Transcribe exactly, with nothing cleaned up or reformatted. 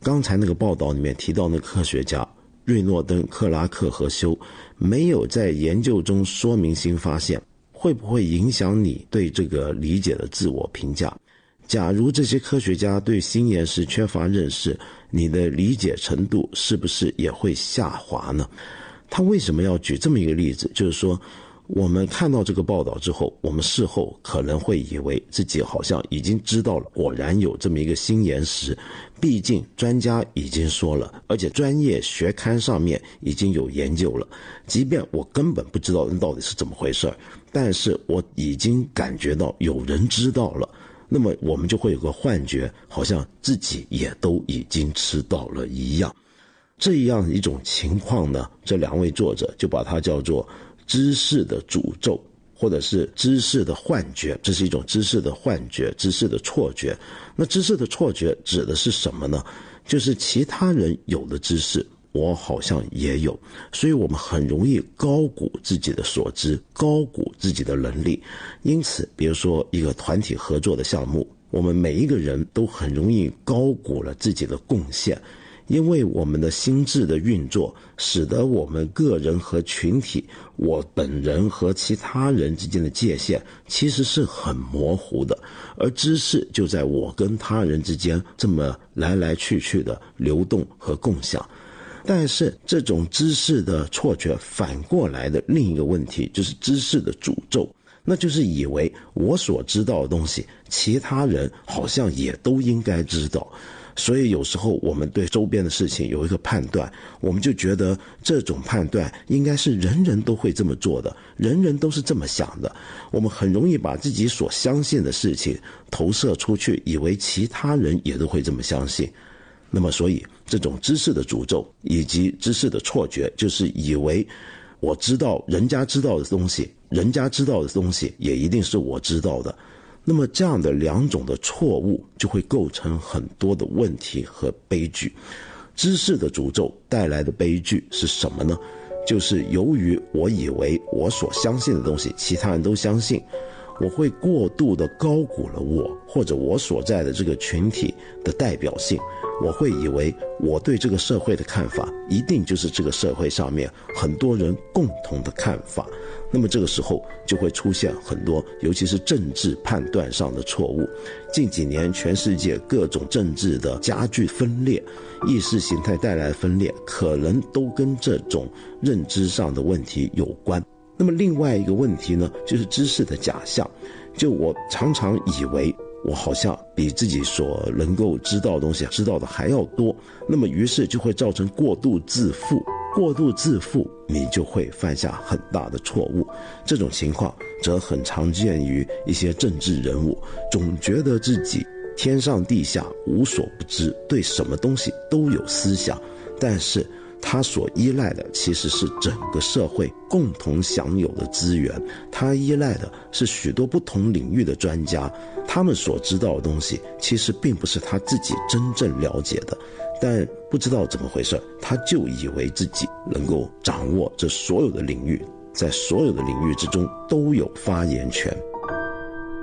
刚才那个报道里面提到那个科学家瑞诺登、克拉克和休没有在研究中说明新发现，会不会影响你对这个理解的自我评价？假如这些科学家对新岩石缺乏认识，你的理解程度是不是也会下滑呢？他为什么要举这么一个例子？就是说我们看到这个报道之后，我们事后可能会以为自己好像已经知道了，果然有这么一个新岩石，毕竟专家已经说了，而且专业学刊上面已经有研究了，即便我根本不知道那到底是怎么回事，但是我已经感觉到有人知道了，那么我们就会有个幻觉，好像自己也都已经知道了一样。这样一种情况呢，这两位作者就把它叫做知识的诅咒，或者是知识的幻觉，这是一种知识的幻觉，知识的错觉。那知识的错觉指的是什么呢？就是其他人有的知识我好像也有，所以我们很容易高估自己的所知，高估自己的能力。因此比如说一个团体合作的项目，我们每一个人都很容易高估了自己的贡献，因为我们的心智的运作使得我们个人和群体，我本人和其他人之间的界限其实是很模糊的，而知识就在我跟他人之间这么来来去去的流动和共享。但是这种知识的错觉反过来的另一个问题就是知识的诅咒，那就是以为我所知道的东西其他人好像也都应该知道。所以有时候我们对周边的事情有一个判断，我们就觉得这种判断应该是人人都会这么做的，人人都是这么想的，我们很容易把自己所相信的事情投射出去，以为其他人也都会这么相信。那么所以这种知识的诅咒以及知识的错觉，就是以为我知道人家知道的东西，人家知道的东西也一定是我知道的。那么这样的两种的错误就会构成很多的问题和悲剧。知识的诅咒带来的悲剧是什么呢？就是由于我以为我所相信的东西其他人都相信，我会过度的高估了我或者我所在的这个群体的代表性，我会以为我对这个社会的看法一定就是这个社会上面很多人共同的看法。那么这个时候就会出现很多尤其是政治判断上的错误。近几年全世界各种政治的加剧分裂，意识形态带来的分裂可能都跟这种认知上的问题有关。那么另外一个问题呢，就是知识的假象，就我常常以为我好像比自己所能够知道的东西知道的还要多，那么于是就会造成过度自负，过度自负你就会犯下很大的错误。这种情况则很常见于一些政治人物，总觉得自己天上地下无所不知，对什么东西都有思想，但是他所依赖的其实是整个社会共同享有的资源，他依赖的是许多不同领域的专家，他们所知道的东西其实并不是他自己真正了解的，但不知道怎么回事，他就以为自己能够掌握这所有的领域，在所有的领域之中都有发言权。